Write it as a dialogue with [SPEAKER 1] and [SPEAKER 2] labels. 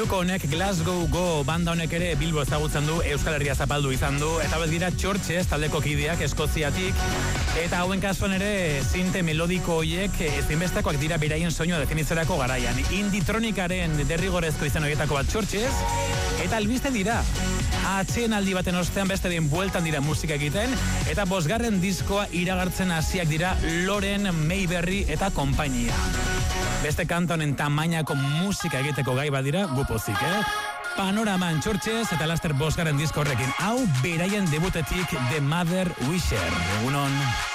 [SPEAKER 1] Iruko honek Glasgow Go banda honek ere Bilbo ezagutzen du, Euskal Herria zapaldu izan du, eta hauek dira Churches taldeko kideak Eskoziatik, eta hauen kasuan ere sinte melodiko hoiek ezinbestekoak dira beraien soinua definitzerako garaian. Inditronikaren derrigorezko izan horietako bat Churches, eta albiste dira. Atxeen aldi baten ostean beste den bueltan dira musika egiten, eta 5. diskoa iragartzen hasiak dira Loren, Mayberry eta konpainia. Beste kanta honen tamainako musika egiteko gai badira, gupozik, Panoraman Churches eta laster 5. disko horrekin. Hau beraien debutetik The Mother Wisher. Egunon.